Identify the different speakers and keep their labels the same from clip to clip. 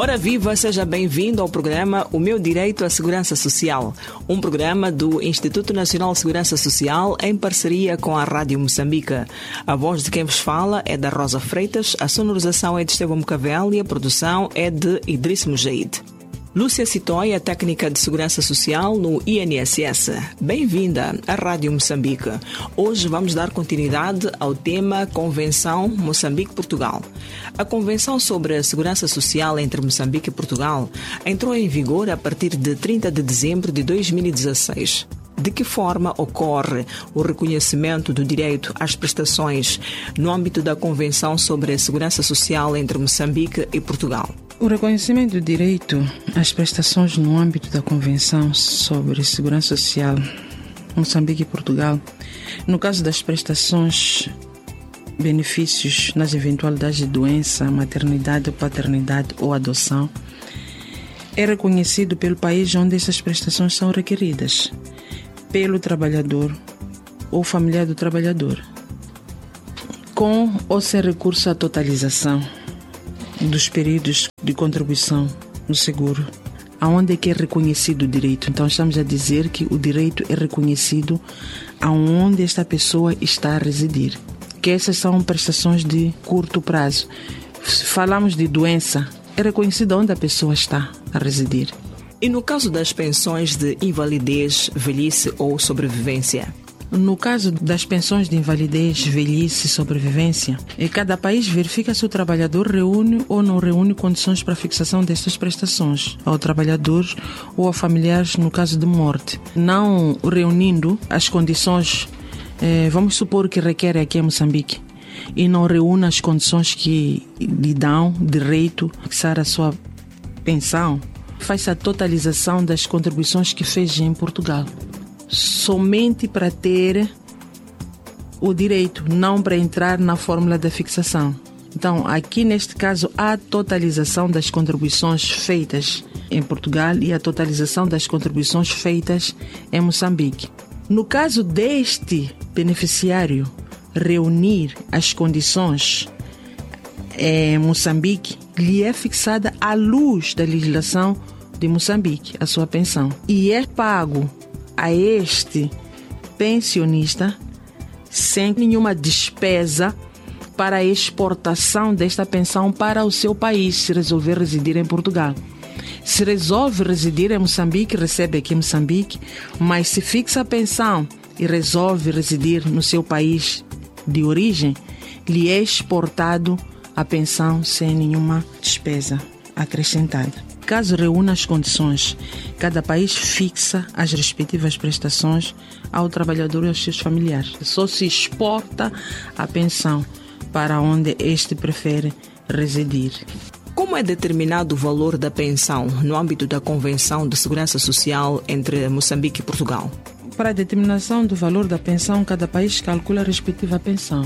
Speaker 1: Ora viva, seja bem-vindo ao programa O Meu Direito à Segurança Social, um programa do Instituto Nacional de Segurança Social em parceria com a Rádio Moçambique. A voz de quem vos fala é da Rosa Freitas, a sonorização é de Estevão Mocavel e a produção é de Idriss Mujaid. Lúcia Citói, a técnica de segurança social no INSS. Bem-vinda à Rádio Moçambique. Hoje vamos dar continuidade ao tema Convenção Moçambique-Portugal. A Convenção sobre a Segurança Social entre Moçambique e Portugal entrou em vigor a partir de 30 de dezembro de 2016. De que forma ocorre o reconhecimento do direito às prestações no âmbito da Convenção sobre a Segurança Social entre Moçambique e Portugal?
Speaker 2: O reconhecimento do direito às prestações no âmbito da Convenção sobre Segurança Social Moçambique e Portugal, no caso das prestações, benefícios nas eventualidades de doença, maternidade, paternidade ou adoção, é reconhecido pelo país onde essas prestações são requeridas, pelo trabalhador ou familiar do trabalhador, com ou sem recurso à totalização dos períodos de contribuição no seguro, aonde é que é reconhecido o direito. Então estamos a dizer que o direito é reconhecido aonde esta pessoa está a residir, que essas são prestações de curto prazo. Se falamos de doença, é reconhecido onde a pessoa está a residir.
Speaker 1: E no caso das pensões de invalidez, velhice ou sobrevivência?
Speaker 2: No caso das pensões de invalidez, velhice e sobrevivência, cada país verifica se o trabalhador reúne ou não reúne condições para a fixação destas prestações ao trabalhador ou a familiares no caso de morte. Não reunindo as condições, vamos supor que requer aqui em Moçambique, e não reúne as condições que lhe dão direito a fixar a sua pensão, faz a totalização das contribuições que fez em Portugal, somente para ter o direito, não para entrar na fórmula da fixação. Então, aqui neste caso, há a totalização das contribuições feitas em Portugal e a totalização das contribuições feitas em Moçambique. No caso deste beneficiário reunir as condições em Moçambique, lhe é fixada à luz da legislação de Moçambique a sua pensão e é pago a este pensionista sem nenhuma despesa para a exportação desta pensão para o seu país, se resolver residir em Portugal. Se resolve residir em Moçambique, recebe aqui em Moçambique, mas se fixa a pensão e resolve residir no seu país de origem, lhe é exportado a pensão sem nenhuma despesa acrescentada. Caso reúna as condições, cada país fixa as respectivas prestações ao trabalhador e aos seus familiares. Só se exporta a pensão para onde este prefere residir.
Speaker 1: Como é determinado o valor da pensão no âmbito da Convenção de Segurança Social entre Moçambique e Portugal?
Speaker 2: Para a determinação do valor da pensão, cada país calcula a respectiva pensão,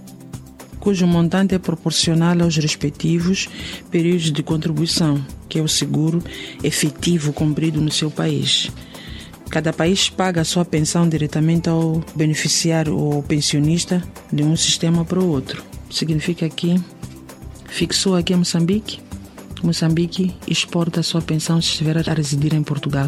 Speaker 2: cujo montante é proporcional aos respectivos períodos de contribuição, que é o seguro efetivo cumprido no seu país. Cada país paga a sua pensão diretamente ao beneficiário ou pensionista de um sistema para o outro. Significa que fixou aqui em Moçambique, Moçambique exporta a sua pensão se estiver a residir em Portugal.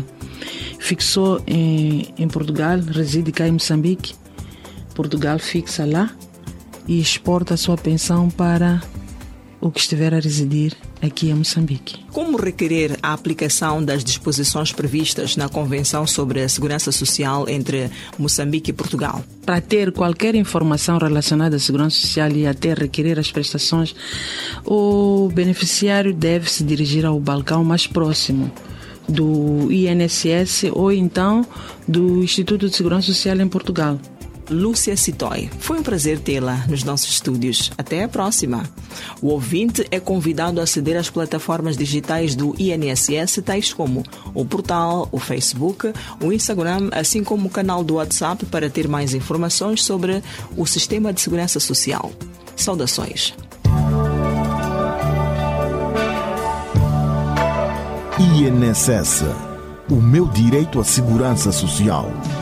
Speaker 2: Fixou em Portugal, reside cá em Moçambique, Portugal fixa lá e exporta a sua pensão para o que estiver a residir aqui em Moçambique.
Speaker 1: Como requerer a aplicação das disposições previstas na Convenção sobre a Segurança Social entre Moçambique e Portugal?
Speaker 2: Para ter qualquer informação relacionada à segurança social e até requerer as prestações, o beneficiário deve se dirigir ao balcão mais próximo do INSS ou então do Instituto de Segurança Social em Portugal.
Speaker 1: Lúcia Citói, foi um prazer tê-la nos nossos estúdios. Até a próxima. O ouvinte é convidado a aceder às plataformas digitais do INSS, tais como o portal, o Facebook, o Instagram, assim como o canal do WhatsApp para ter mais informações sobre o Sistema de Segurança Social. Saudações.
Speaker 3: INSS, o meu direito à segurança social.